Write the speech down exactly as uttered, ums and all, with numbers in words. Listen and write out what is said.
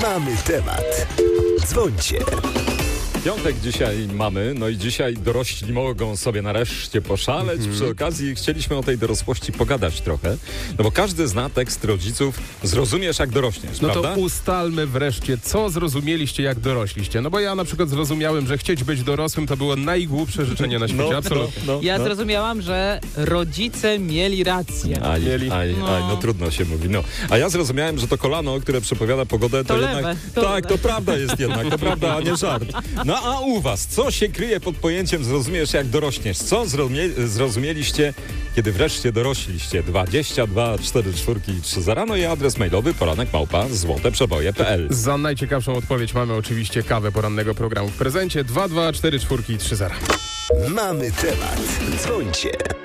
Mamy temat. Dzwońcie. Piątek dzisiaj mamy, no i dzisiaj dorośli mogą sobie nareszcie poszaleć. Mm-hmm. Przy okazji chcieliśmy o tej dorosłości pogadać trochę, no bo każdy zna tekst rodziców "Zrozumiesz, jak dorośniesz", No prawda? to ustalmy wreszcie, co zrozumieliście, jak dorośliście. No bo ja na przykład zrozumiałem, że chcieć być dorosłym to było najgłupsze życzenie na świecie, No, absolutnie. no, no, Ja no. zrozumiałam, że rodzice mieli rację. Aj, Mieli. aj, No. aj, no trudno się mówi, no. A ja zrozumiałem, że to kolano, które przepowiada pogodę, to, To jednak... lewe, to tak, lewe. to prawda jest jednak, to prawda, a nie żart. No a u was, co się kryje pod pojęciem "zrozumiesz, jak dorośniesz"? Co zrozumie- zrozumieliście, kiedy wreszcie dorośliście? dwadzieścia dwa cztery cztery trzy zero, no i adres mailowy poranek małpa złoteprzeboje kropka p l. Za najciekawszą odpowiedź mamy oczywiście kawę porannego programu w prezencie. Dwa dwa cztery cztery trzy zero. Mamy temat. Dzwońcie.